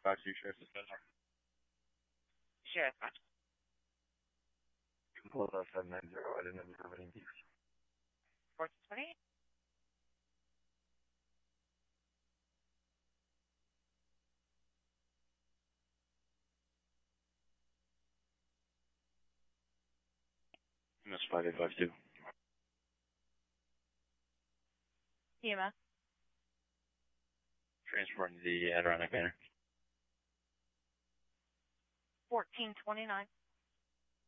Fox 2 Sheriff's Dispatcher. Sheriff, Fox. Close out 790. I didn't have any beef. 1428. Miss 5852. EMS. Transporting to the Adirondack Manor. 1429.